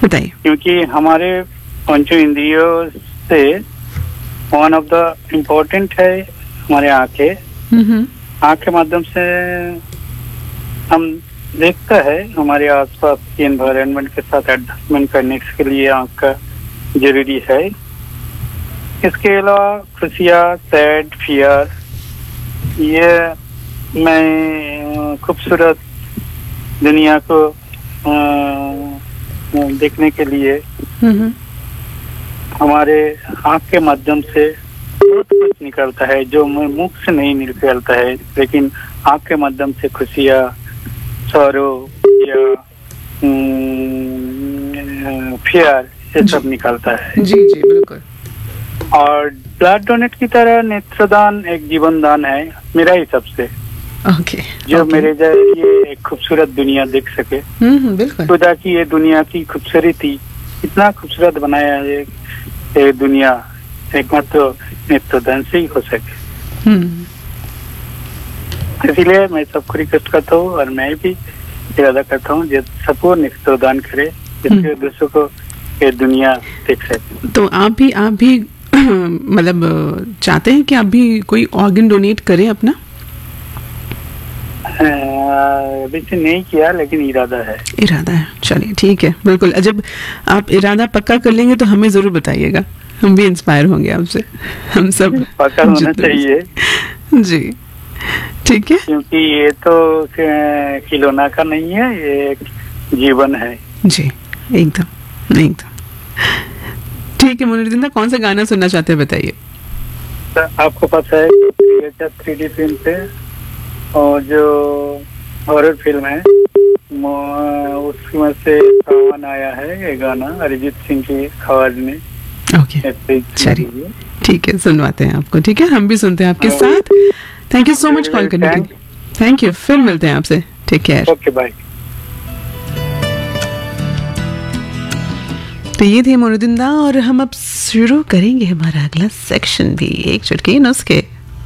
बताइए। क्योंकि हमारे पंचों इंद्रियों से वन ऑफ द इम्पोर्टेंट है हमारे आंखें। आंख के माध्यम से हम देखता है हमारे आसपास के एनवायरनमेंट के साथ एडजस्टमेंट करने के लिए आंख का जरूरी है। इसके अलावा खुशियाँ, सैड, फियर, ये मैं खूबसूरत दुनिया को देखने के लिए हमारे आंख के माध्यम से बहुत कुछ निकलता है जो मुख से नहीं निकलता है, लेकिन आंख के माध्यम से खुशियाँ, सौरो या फियर ये सब निकलता है। जी जी बिल्कुल। और ब्लड डोनेट की तरह नेत्रदान एक जीवन दान है मेरा हिसाब से। ओके। जो मेरे जरिए एक खूबसूरत दुनिया देख सके। बिल्कुल। खुदा की ये दुनिया की खूबसूरती इतना खूबसूरत बनाया है ये दुनिया एकमात्र नेत्रदान से ही हो सके। इसीलिए मैं सबको रिक्वेस्ट करता हूँ और मैं भी इरादा करता हूँ सबको नेत्रदान करे जिससे दूसरों को ये दुनिया देख सके। तो आप भी मतलब चाहते हैं कि आप भी कोई ऑर्गन डोनेट करें अपना? अभी से नहीं किया लेकिन इरादा है। चलिए ठीक है, बिल्कुल। जब आप इरादा पक्का कर लेंगे तो हमें जरूर बताइएगा, हम भी इंस्पायर होंगे आपसे। हम सब पक्का होना चाहिए जी, ठीक है। क्योंकि ये तो खिलौना का नहीं है, ये एक जीवन है। जी एकदम। ठीक है मुनीरुद्दीन दा, कौन सा गाना सुनना चाहते हैं बताइए। आपको पता है 3D फिल्म पे और जो हॉरर फिल्म है उसमें से सावन आया है ये गाना अरिजीत सिंह की आवाज में। ओके चलिए ठीक है, सुनवाते हैं आपको। ठीक है, हम भी सुनते हैं आपके साथ। Thank you so much call करने के लिए। थैंक यू, फिर मिलते हैं आपसे। Take care. Okay bye. तो ये थे मुनीरुद्दीन दा और हम अब शुरू करेंगे हमारा अगला सेक्शन भी, एक चुटकी नुस्खे।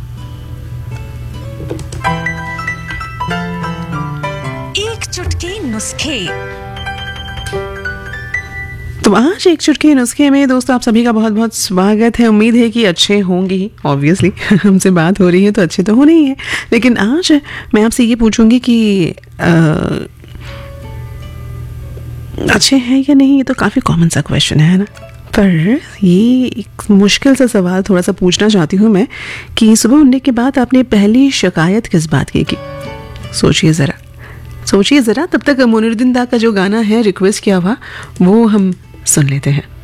एक चुटकी नुस्खे। तो आज एक चुटकी नुस्खे में दोस्तों आप सभी का बहुत बहुत स्वागत है। उम्मीद है कि अच्छे होंगे ही, ऑब्वियसली हमसे बात हो रही है तो अच्छे तो होने ही है। लेकिन आज मैं आपसे ये पूछूंगी कि अच्छे हैं या नहीं। ये तो काफ़ी कॉमन सा क्वेश्चन है ना, पर ये एक मुश्किल सा सवाल थोड़ा सा पूछना चाहती हूँ मैं कि सुबह उठने के बाद आपने पहली शिकायत किस बात की? सोचिए ज़रा। तब तक मुनीरुद्दीन दा का जो गाना है रिक्वेस्ट किया हुआ वो हम सुन लेते हैं।